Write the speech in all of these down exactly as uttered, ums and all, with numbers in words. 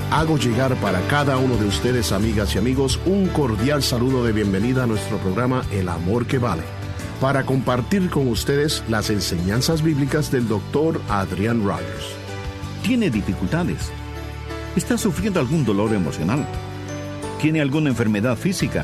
hago llegar para cada uno de ustedes, amigas y amigos, un cordial saludo de bienvenida a nuestro programa El Amor que Vale, para compartir con ustedes las enseñanzas bíblicas del doctor Adrian Rogers. ¿Tiene dificultades? ¿Está sufriendo algún dolor emocional? ¿Tiene alguna enfermedad física?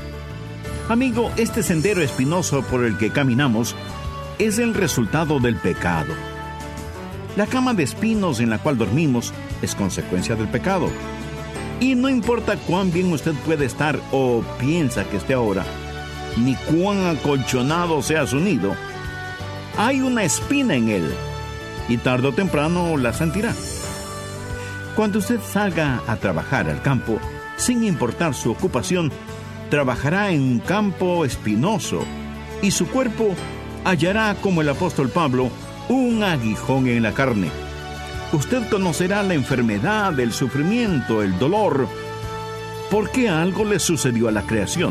Amigo, este sendero espinoso por el que caminamos es el resultado del pecado. La cama de espinos en la cual dormimos es consecuencia del pecado. Y no importa cuán bien usted puede estar o piensa que esté ahora, ni cuán acolchonado sea su nido, hay una espina en él, y tarde o temprano la sentirá. Cuando usted salga a trabajar al campo, sin importar su ocupación, trabajará en un campo espinoso, y su cuerpo hallará, como el apóstol Pablo, un aguijón en la carne. Usted conocerá la enfermedad, el sufrimiento, el dolor, porque algo le sucedió a la creación.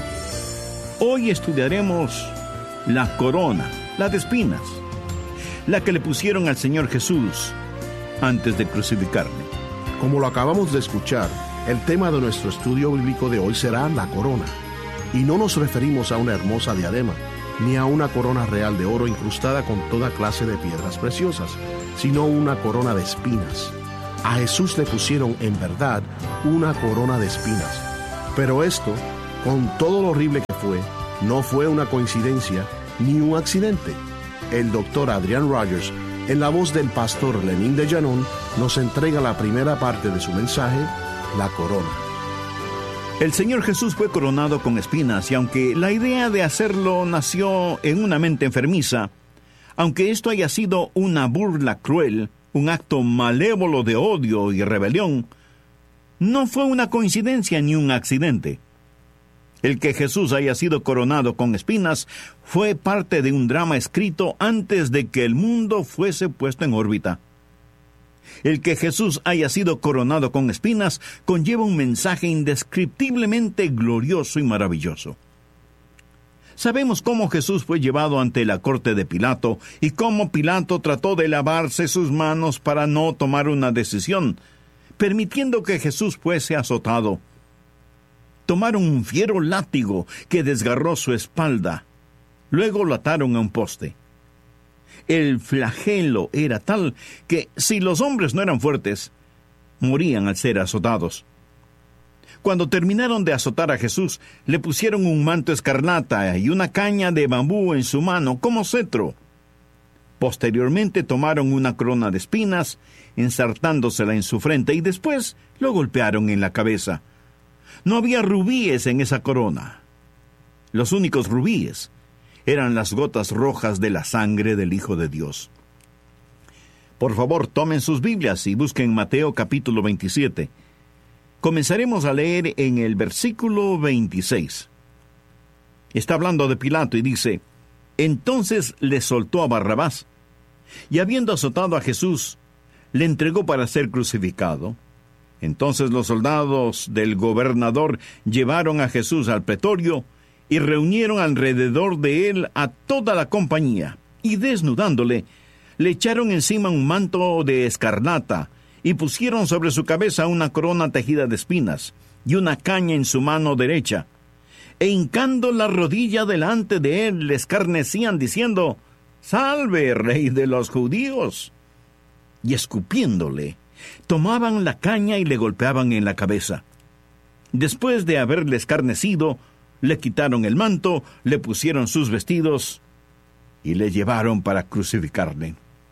Hoy estudiaremos la corona, la de espinas, la que le pusieron al Señor Jesús antes de crucificarle. Como lo acabamos de escuchar, el tema de nuestro estudio bíblico de hoy será la corona. Y no nos referimos a una hermosa diadema, ni a una corona real de oro incrustada con toda clase de piedras preciosas, sino una corona de espinas. A Jesús le pusieron en verdad una corona de espinas. Pero esto, con todo lo horrible que fue, no fue una coincidencia ni un accidente. El doctor Adrian Rogers, en la voz del pastor Lenín de Llanón, nos entrega la primera parte de su mensaje, la corona. El Señor Jesús fue coronado con espinas, y aunque la idea de hacerlo nació en una mente enfermiza, aunque esto haya sido una burla cruel, un acto malévolo de odio y rebelión, no fue una coincidencia ni un accidente. El que Jesús haya sido coronado con espinas fue parte de un drama escrito antes de que el mundo fuese puesto en órbita. El que Jesús haya sido coronado con espinas conlleva un mensaje indescriptiblemente glorioso y maravilloso. Sabemos cómo Jesús fue llevado ante la corte de Pilato y cómo Pilato trató de lavarse sus manos para no tomar una decisión, permitiendo que Jesús fuese azotado. Tomaron un fiero látigo que desgarró su espalda. Luego lo ataron a un poste. El flagelo era tal que, si los hombres no eran fuertes, morían al ser azotados. Cuando terminaron de azotar a Jesús, le pusieron un manto escarlata y una caña de bambú en su mano como cetro. Posteriormente tomaron una corona de espinas, ensartándosela en su frente, y después lo golpearon en la cabeza. No había rubíes en esa corona. Los únicos rubíes eran las gotas rojas de la sangre del Hijo de Dios. Por favor, tomen sus Biblias y busquen Mateo capítulo veintisiete. Comenzaremos a leer en el versículo veintiséis. Está hablando de Pilato y dice: Entonces le soltó a Barrabás, y habiendo azotado a Jesús, le entregó para ser crucificado. Entonces los soldados del gobernador llevaron a Jesús al pretorio y reunieron alrededor de él a toda la compañía, y desnudándole, le echaron encima un manto de escarlata, y pusieron sobre su cabeza una corona tejida de espinas, y una caña en su mano derecha. E hincando la rodilla delante de él, le escarnecían, diciendo: «Salve, Rey de los judíos». Y escupiéndole, tomaban la caña y le golpeaban en la cabeza. Después de haberle escarnecido, le quitaron el manto, le pusieron sus vestidos y le llevaron para crucificarle.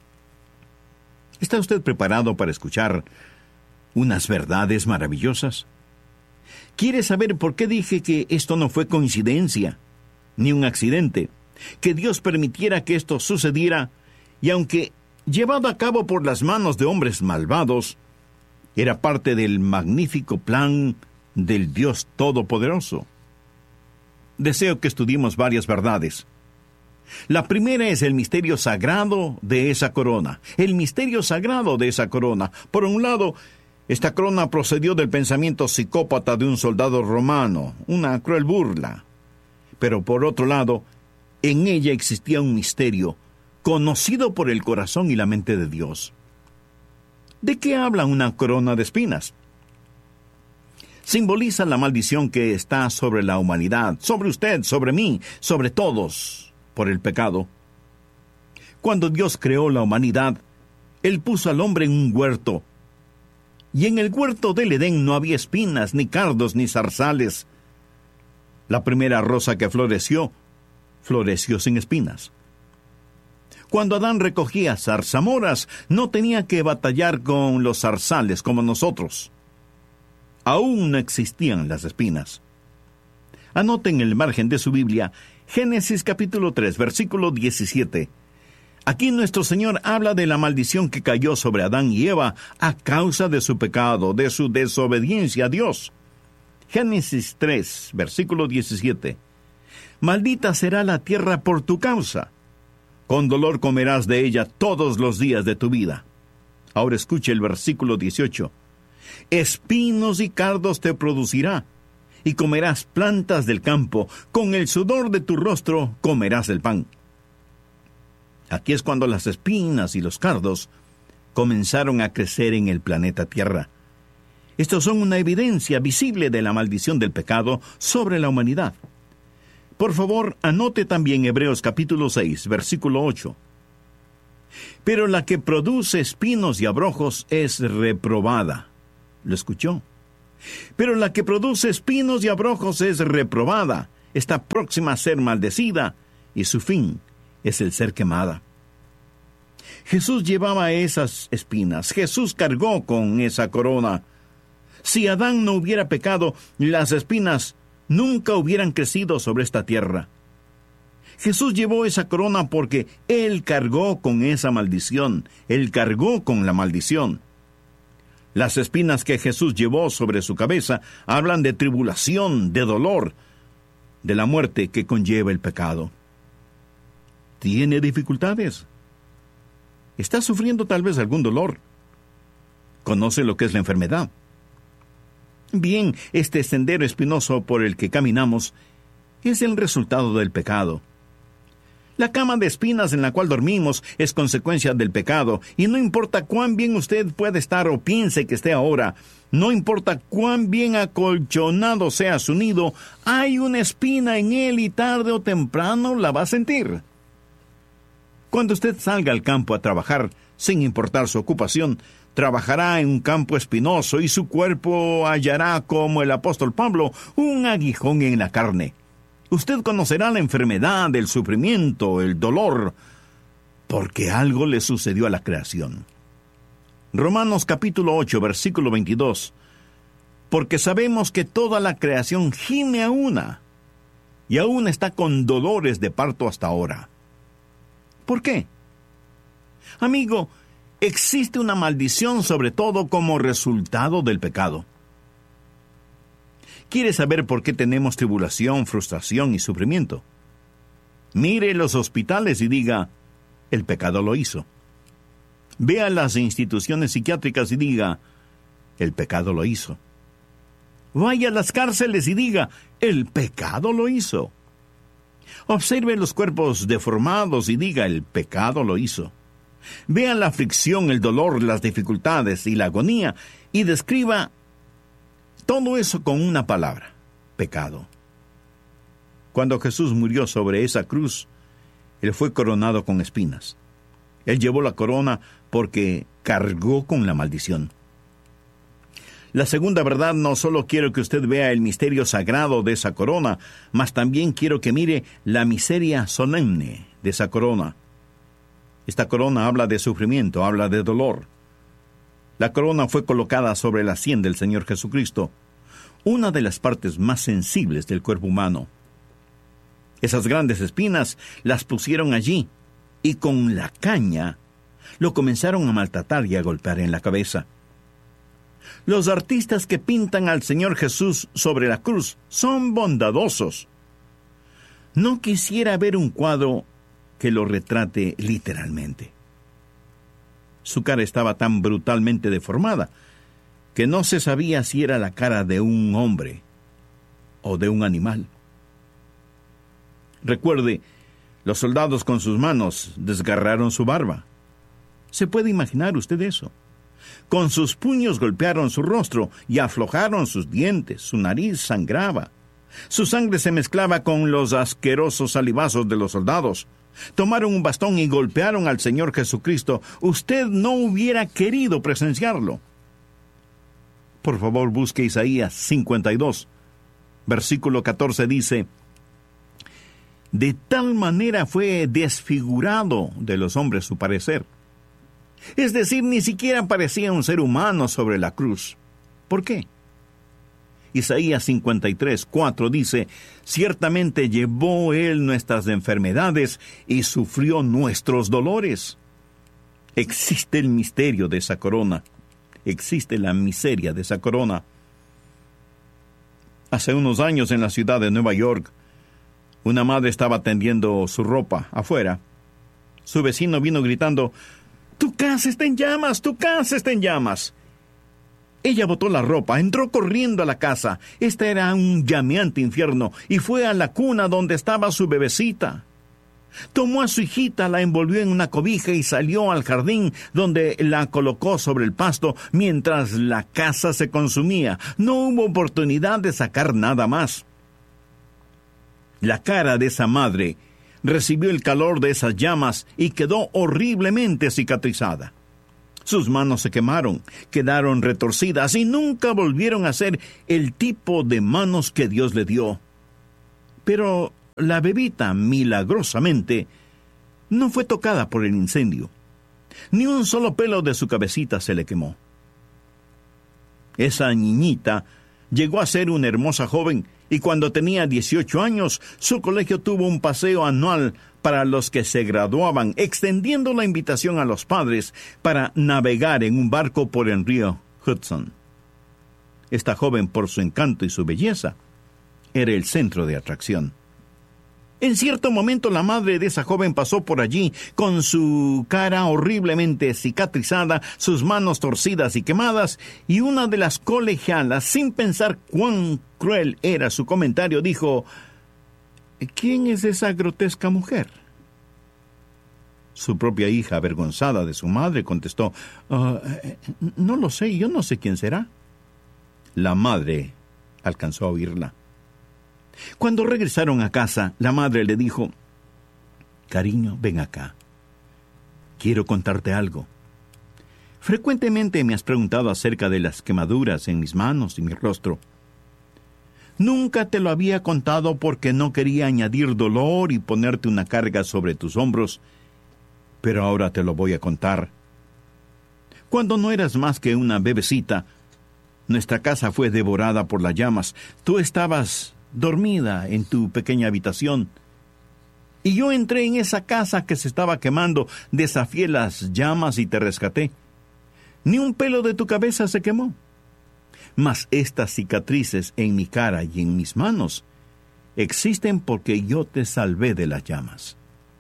¿Está usted preparado para escuchar unas verdades maravillosas? ¿Quiere saber por qué dije que esto no fue coincidencia, ni un accidente? Que Dios permitiera que esto sucediera, y aunque llevado a cabo por las manos de hombres malvados, era parte del magnífico plan del Dios Todopoderoso. Deseo que estudiemos varias verdades. La primera es el misterio sagrado de esa corona. El misterio sagrado de esa corona. Por un lado, esta corona procedió del pensamiento psicópata de un soldado romano, una cruel burla. Pero por otro lado, en ella existía un misterio conocido por el corazón y la mente de Dios. ¿De qué habla una corona de espinas? Simboliza la maldición que está sobre la humanidad, sobre usted, sobre mí, sobre todos, por el pecado. Cuando Dios creó la humanidad, Él puso al hombre en un huerto. Y en el huerto del Edén no había espinas, ni cardos, ni zarzales. La primera rosa que floreció, floreció sin espinas. Cuando Adán recogía zarzamoras, no tenía que batallar con los zarzales como nosotros. Aún no existían las espinas. Anoten en el margen de su Biblia, Génesis capítulo tres, versículo diecisiete. Aquí nuestro Señor habla de la maldición que cayó sobre Adán y Eva a causa de su pecado, de su desobediencia a Dios. Génesis tres, versículo diecisiete. Maldita será la tierra por tu causa. Con dolor comerás de ella todos los días de tu vida. Ahora escuche el versículo dieciocho. Espinos y cardos te producirá, y comerás plantas del campo, con el sudor de tu rostro comerás el pan. Aquí es cuando las espinas y los cardos comenzaron a crecer en el planeta Tierra. Estos son una evidencia visible de la maldición del pecado sobre la humanidad. Por favor, anote también Hebreos capítulo seis, versículo ocho. Pero la que produce espinos y abrojos es reprobada. ¿Lo escuchó? Pero la que produce espinos y abrojos es reprobada, está próxima a ser maldecida, y su fin es el ser quemada. Jesús llevaba esas espinas, Jesús cargó con esa corona. Si Adán no hubiera pecado, las espinas nunca hubieran crecido sobre esta tierra. Jesús llevó esa corona porque Él cargó con esa maldición, Él cargó con la maldición. Las espinas que Jesús llevó sobre su cabeza hablan de tribulación, de dolor, de la muerte que conlleva el pecado. ¿Tiene dificultades? ¿Está sufriendo tal vez algún dolor? ¿Conoce lo que es la enfermedad? Bien, este sendero espinoso por el que caminamos es el resultado del pecado. La cama de espinas en la cual dormimos es consecuencia del pecado, y no importa cuán bien usted puede estar o piense que esté ahora, no importa cuán bien acolchonado sea su nido, hay una espina en él y tarde o temprano la va a sentir. Cuando usted salga al campo a trabajar, sin importar su ocupación, trabajará en un campo espinoso y su cuerpo hallará, como el apóstol Pablo, un aguijón en la carne. Usted conocerá la enfermedad, el sufrimiento, el dolor, porque algo le sucedió a la creación. Romanos capítulo ocho, versículo veintidós. Porque sabemos que toda la creación gime a una, y aún está con dolores de parto hasta ahora. ¿Por qué? Amigo, existe una maldición sobre todo como resultado del pecado. ¿Quiere saber por qué tenemos tribulación, frustración y sufrimiento? Mire los hospitales y diga, el pecado lo hizo. Vea las instituciones psiquiátricas y diga, el pecado lo hizo. Vaya a las cárceles y diga, el pecado lo hizo. Observe los cuerpos deformados y diga, el pecado lo hizo. Vea la aflicción, el dolor, las dificultades y la agonía y describa todo eso con una palabra, pecado. Cuando Jesús murió sobre esa cruz, Él fue coronado con espinas. Él llevó la corona porque cargó con la maldición. La segunda verdad, no solo quiero que usted vea el misterio sagrado de esa corona, mas también quiero que mire la miseria solemne de esa corona. Esta corona habla de sufrimiento, habla de dolor. La corona fue colocada sobre la sien del Señor Jesucristo, una de las partes más sensibles del cuerpo humano. Esas grandes espinas las pusieron allí, y con la caña lo comenzaron a maltratar y a golpear en la cabeza. Los artistas que pintan al Señor Jesús sobre la cruz son bondadosos. No quisiera ver un cuadro que lo retrate literalmente. Su cara estaba tan brutalmente deformada que no se sabía si era la cara de un hombre o de un animal. Recuerde, los soldados con sus manos desgarraron su barba. ¿Se puede imaginar usted eso? Con sus puños golpearon su rostro y aflojaron sus dientes. Su nariz sangraba. Su sangre se mezclaba con los asquerosos salivazos de los soldados. Tomaron un bastón y golpearon al Señor Jesucristo. Usted no hubiera querido presenciarlo. Por favor, busque Isaías cincuenta y dos. Versículo catorce dice: de tal manera fue desfigurado de los hombres su parecer. Es decir, ni siquiera parecía un ser humano sobre la cruz. ¿Por qué? Isaías cincuenta y tres, cuatro dice: ciertamente llevó él nuestras enfermedades y sufrió nuestros dolores. Existe el misterio de esa corona. Existe la miseria de esa corona. Hace unos años en la ciudad de Nueva York, una madre estaba tendiendo su ropa afuera. Su vecino vino gritando: ¡tu casa está en llamas! ¡Tu casa está en llamas! Ella botó la ropa, entró corriendo a la casa. Esta era un llameante infierno, y fue a la cuna donde estaba su bebecita. Tomó a su hijita, la envolvió en una cobija y salió al jardín, donde la colocó sobre el pasto mientras la casa se consumía. No hubo oportunidad de sacar nada más. La cara de esa madre recibió el calor de esas llamas y quedó horriblemente cicatrizada. Sus manos se quemaron, quedaron retorcidas y nunca volvieron a ser el tipo de manos que Dios le dio. Pero la bebita, milagrosamente, no fue tocada por el incendio. Ni un solo pelo de su cabecita se le quemó. Esa niñita llegó a ser una hermosa joven, y cuando tenía dieciocho años, su colegio tuvo un paseo anual para los que se graduaban, extendiendo la invitación a los padres para navegar en un barco por el río Hudson. Esta joven, por su encanto y su belleza, era el centro de atracción. En cierto momento la madre de esa joven pasó por allí con su cara horriblemente cicatrizada, sus manos torcidas y quemadas, y una de las colegialas, sin pensar cuán cruel era su comentario, dijo: ¿quién es esa grotesca mujer? Su propia hija, avergonzada de su madre, contestó: uh, no lo sé, yo no sé quién será. La madre alcanzó a oírla. Cuando regresaron a casa, la madre le dijo: cariño, ven acá. Quiero contarte algo. Frecuentemente me has preguntado acerca de las quemaduras en mis manos y mi rostro. Nunca te lo había contado porque no quería añadir dolor y ponerte una carga sobre tus hombros, pero ahora te lo voy a contar. Cuando no eras más que una bebecita, nuestra casa fue devorada por las llamas. Tú estabas dormida en tu pequeña habitación, y yo entré en esa casa que se estaba quemando, desafié las llamas y te rescaté. Ni un pelo de tu cabeza se quemó, mas estas cicatrices en mi cara y en mis manos existen porque yo te salvé de las llamas.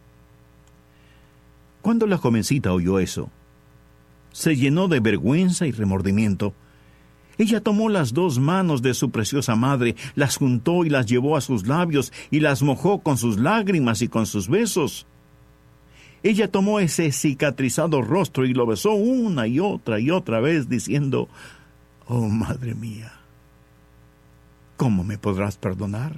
Cuando la jovencita oyó eso, se llenó de vergüenza y remordimiento. Ella tomó las dos manos de su preciosa madre, las juntó y las llevó a sus labios y las mojó con sus lágrimas y con sus besos. Ella tomó ese cicatrizado rostro y lo besó una y otra y otra vez, diciendo: oh, madre mía, ¿cómo me podrás perdonar?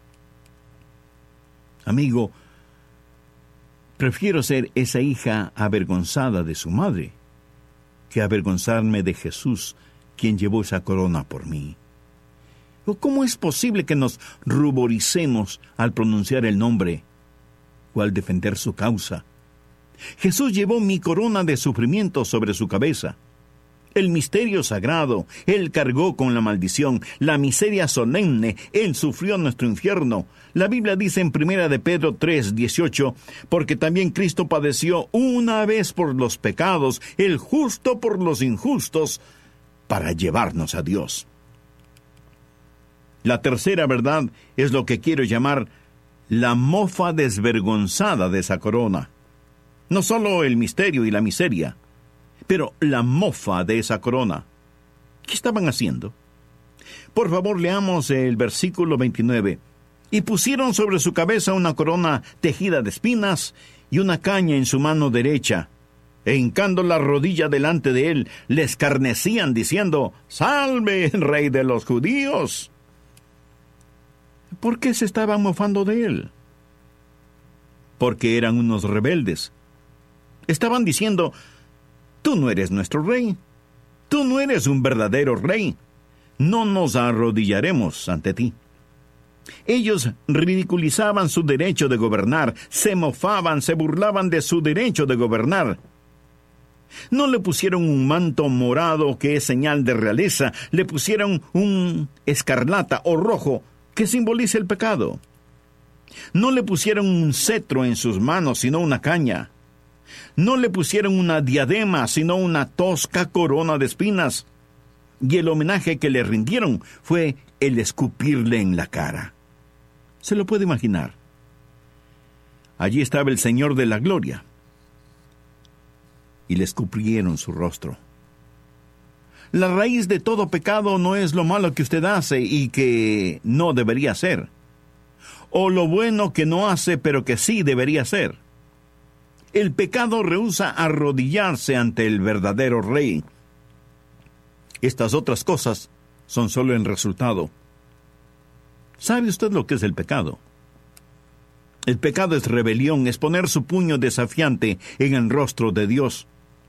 Amigo, prefiero ser esa hija avergonzada de su madre que avergonzarme de Jesús, quien llevó esa corona por mí. ¿Cómo es posible que nos ruboricemos al pronunciar el nombre o al defender su causa? Jesús llevó mi corona de sufrimiento sobre su cabeza. El misterio sagrado, Él cargó con la maldición, la miseria solemne, Él sufrió nuestro infierno. La Biblia dice en primera de Pedro tres, dieciocho, porque también Cristo padeció una vez por los pecados, el justo por los injustos, para llevarnos a Dios. La tercera verdad es lo que quiero llamar la mofa desvergonzada de esa corona. No solo el misterio y la miseria, pero la mofa de esa corona. ¿Qué estaban haciendo? Por favor, leamos el versículo veintinueve. Y pusieron sobre su cabeza una corona tejida de espinas y una caña en su mano derecha. e hincando la rodilla delante de él, le escarnecían diciendo: «¡Salve, rey de los judíos!». ¿Por qué se estaban mofando de él? Porque eran unos rebeldes. Estaban diciendo: «Tú no eres nuestro rey. Tú no eres un verdadero rey. No nos arrodillaremos ante ti». Ellos ridiculizaban su derecho de gobernar, se mofaban, se burlaban de su derecho de gobernar. No le pusieron un manto morado que es señal de realeza, le pusieron un escarlata o rojo que simboliza el pecado. No le pusieron un cetro en sus manos, sino una caña. No le pusieron una diadema, sino una tosca corona de espinas. Y el homenaje que le rindieron fue el escupirle en la cara. ¿Se lo puede imaginar? Allí estaba el Señor de la Gloria, y le escupieron su rostro. La raíz de todo pecado no es lo malo que usted hace y que no debería hacer, o lo bueno que no hace pero que sí debería hacer. El pecado rehúsa arrodillarse ante el verdadero Rey. Estas otras cosas son solo el resultado. ¿Sabe usted lo que es el pecado? El pecado es rebelión, es poner su puño desafiante en el rostro de Dios.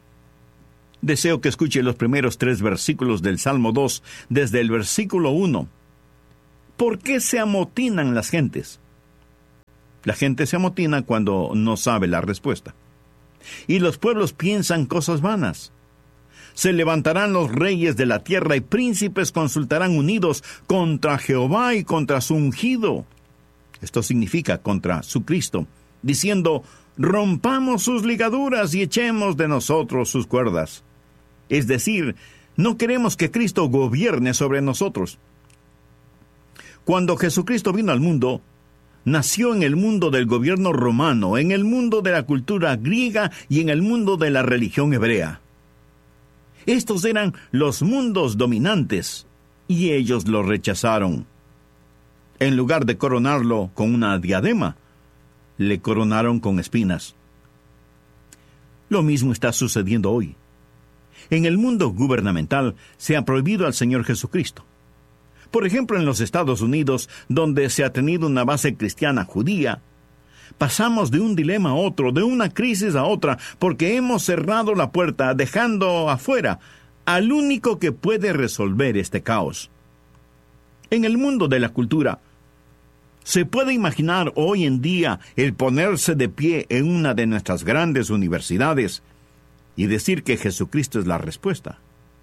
Deseo que escuche los primeros tres versículos del Salmo dos, desde el versículo uno. ¿Por qué se amotinan las gentes? La gente se amotina cuando no sabe la respuesta. Y los pueblos piensan cosas vanas. Se levantarán los reyes de la tierra y príncipes consultarán unidos contra Jehová y contra su ungido. Esto significa contra su Cristo, diciendo: rompamos sus ligaduras y echemos de nosotros sus cuerdas. Es decir, no queremos que Cristo gobierne sobre nosotros. Cuando Jesucristo vino al mundo, nació en el mundo del gobierno romano, en el mundo de la cultura griega y en el mundo de la religión hebrea. Estos eran los mundos dominantes, y ellos lo rechazaron. En lugar de coronarlo con una diadema, le coronaron con espinas. Lo mismo está sucediendo hoy. En el mundo gubernamental se ha prohibido al Señor Jesucristo. Por ejemplo, en los Estados Unidos, donde se ha tenido una base cristiana judía, pasamos de un dilema a otro, de una crisis a otra, porque hemos cerrado la puerta, dejando afuera al único que puede resolver este caos. En el mundo de la cultura, ¿se puede imaginar hoy en día el ponerse de pie en una de nuestras grandes universidades y decir que Jesucristo es la respuesta?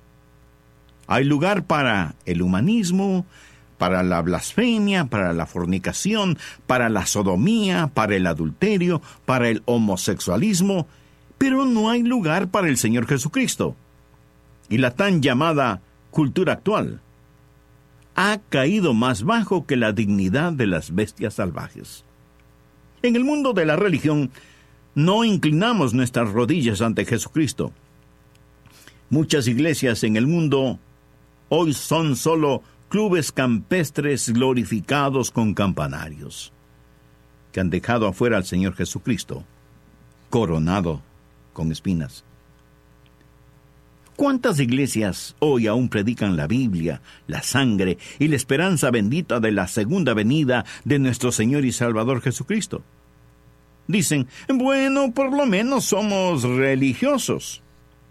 Hay lugar para el humanismo, para la blasfemia, para la fornicación, para la sodomía, para el adulterio, para el homosexualismo, pero no hay lugar para el Señor Jesucristo. Y la tan llamada cultura actual ha caído más bajo que la dignidad de las bestias salvajes. En el mundo de la religión, no inclinamos nuestras rodillas ante Jesucristo. Muchas iglesias en el mundo hoy son solo clubes campestres glorificados con campanarios, que han dejado afuera al Señor Jesucristo, coronado con espinas. ¿Cuántas iglesias hoy aún predican la Biblia, la sangre y la esperanza bendita de la segunda venida de nuestro Señor y Salvador Jesucristo? Dicen: bueno, por lo menos somos religiosos.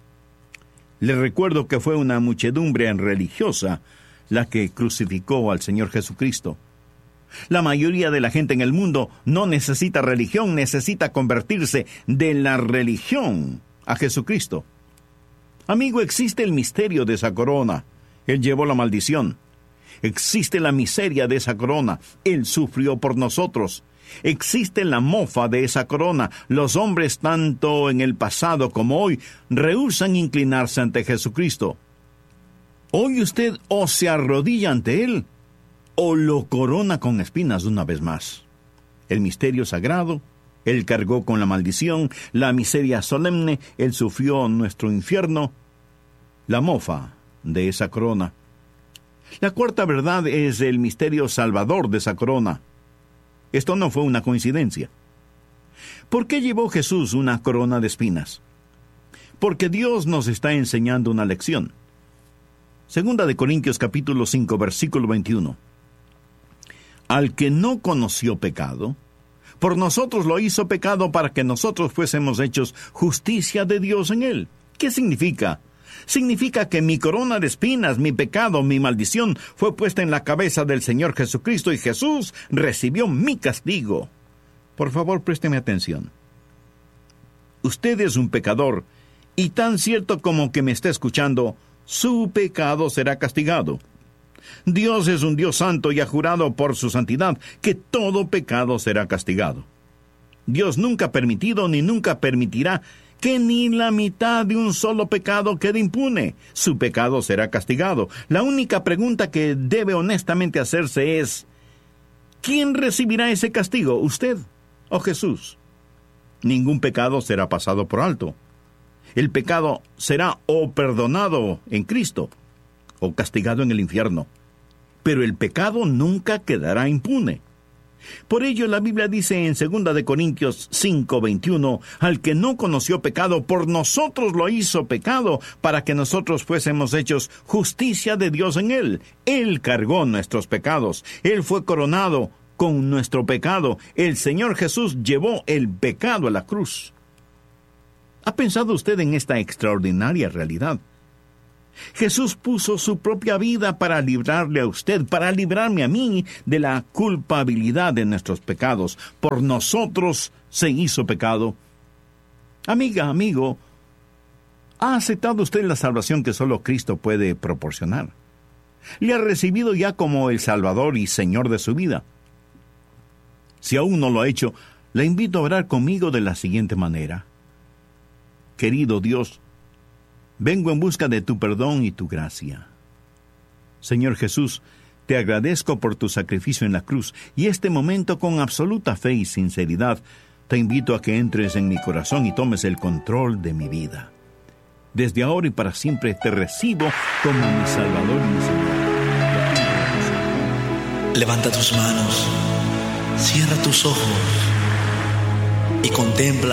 Les recuerdo que fue una muchedumbre religiosa la que crucificó al Señor Jesucristo. La mayoría de la gente en el mundo no necesita religión, necesita convertirse de la religión a Jesucristo. Amigo, existe el misterio de esa corona. Él llevó la maldición. Existe la miseria de esa corona. Él sufrió por nosotros. Existe la mofa de esa corona. Los hombres, tanto en el pasado como hoy, rehúsan inclinarse ante Jesucristo. Hoy usted o se arrodilla ante Él, o lo corona con espinas una vez más. El misterio sagrado, Él cargó con la maldición, la miseria solemne, Él sufrió nuestro infierno, la mofa de esa corona. La cuarta verdad es el misterio salvador de esa corona. Esto no fue una coincidencia. ¿Por qué llevó Jesús una corona de espinas? porque Dios nos está enseñando una lección. Segunda de Corintios capítulo cinco, versículo veintiuno. Al que no conoció pecado, por nosotros lo hizo pecado para que nosotros fuésemos hechos justicia de Dios en él. ¿Qué significa? Significa que mi corona de espinas, mi pecado, mi maldición, fue puesta en la cabeza del Señor Jesucristo y Jesús recibió mi castigo. Por favor, présteme atención. Usted es un pecador, y tan cierto como que me está escuchando, su pecado será castigado. Dios es un Dios santo y ha jurado por su santidad que todo pecado será castigado. Dios nunca ha permitido ni nunca permitirá que ni la mitad de un solo pecado quede impune. Su pecado será castigado. La única pregunta que debe honestamente hacerse es, ¿quién recibirá ese castigo, usted o Jesús? Ningún pecado será pasado por alto. El pecado será o perdonado en Cristo o castigado en el infierno. Pero el pecado nunca quedará impune. Por ello la Biblia dice en segunda de Corintios cinco, veintiuno, al que no conoció pecado, por nosotros lo hizo pecado, para que nosotros fuésemos hechos justicia de Dios en él. Él cargó nuestros pecados. Él fue coronado con nuestro pecado. El Señor Jesús llevó el pecado a la cruz. ¿Ha pensado usted en esta extraordinaria realidad? Jesús puso su propia vida para librarle a usted, para librarme a mí de la culpabilidad de nuestros pecados. Por nosotros se hizo pecado. Amiga, amigo, ¿ha aceptado usted la salvación que solo Cristo puede proporcionar? ¿Le ha recibido ya como el Salvador y Señor de su vida? Si aún no lo ha hecho, le invito a orar conmigo de la siguiente manera. Querido Dios, vengo en busca de tu perdón y tu gracia. Señor Jesús, te agradezco por tu sacrificio en la cruz, y este momento con absoluta fe y sinceridad, te invito a que entres en mi corazón y tomes el control de mi vida. Desde ahora y para siempre te recibo como mi Salvador y mi Señor. Levanta tus manos, cierra tus ojos y contempla